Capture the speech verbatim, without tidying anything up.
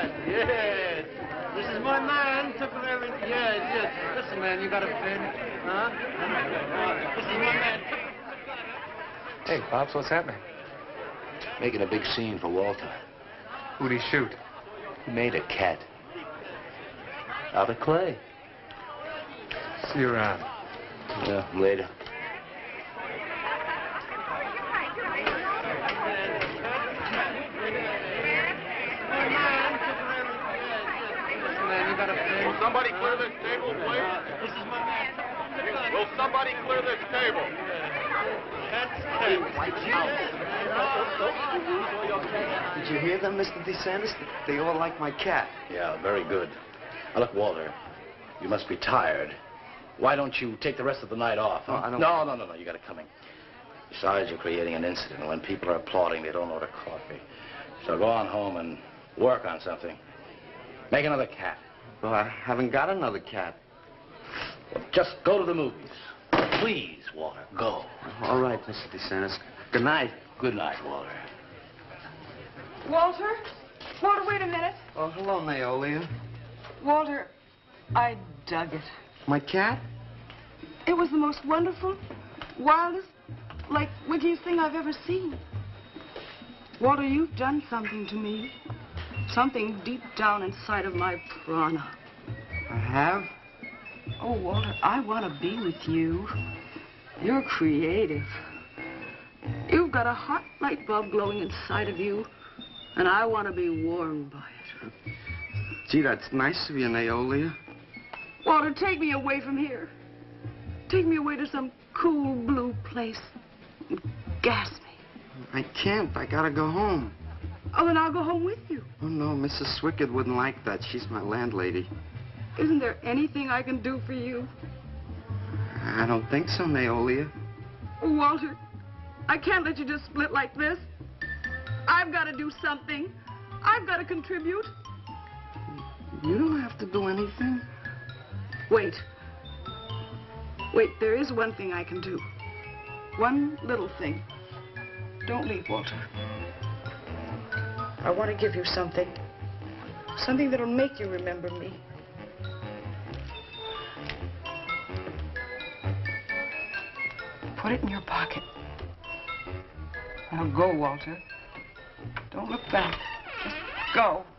Yes. This is my man. Took her everything. Yes, yes. Listen, man, you got a fin? Huh? This is my man. Hey, Pops, what's happening? Making a big scene for Walter. Who'd he shoot? He made a cat. Out of clay. See you around. Yeah, later. Will somebody clear this table, please? This is my man. Will somebody clear this table? Did you hear them, Mister DeSantis? They all like my cat. Yeah, very good. Now, look, Walter, you must be tired. Why don't you take the rest of the night off? Huh? Oh, I don't... No, no, no, no, you got it coming. Besides, you're creating an incident, and when people are applauding, they don't order coffee. So go on home and work on something. Make another cat. Well, I haven't got another cat. Well, just go to the movies. Please, Walter, go. All right, Mister DeSantis. Good night. Good night, Walter. Walter? Walter, wait a minute. Oh, hello, Naolia. Walter, I dug it. My cat? It was the most wonderful, wildest, like, wittiest thing I've ever seen. Walter, you've done something to me. Something deep down inside of my prana. I have? Oh, Walter, I want to be with you. You're creative. You've got a hot light bulb glowing inside of you, and I want to be warmed by it. Gee, that's nice of you, Naolia. Walter, take me away from here. Take me away to some cool blue place. And gas me. I can't. I gotta go home. Oh, then I'll go home with you. Oh, no, Missus Swickard wouldn't like that. She's my landlady. Isn't there anything I can do for you? I don't think so, Naolia. Oh, Walter, I can't let you just split like this. I've got to do something. I've got to contribute. You don't have to do anything. Wait. Wait, there is one thing I can do. One little thing. Don't leave, Walter. I want to give you something. Something that'll make you remember me. Put it in your pocket. Now go, Walter. Don't look back. Just go.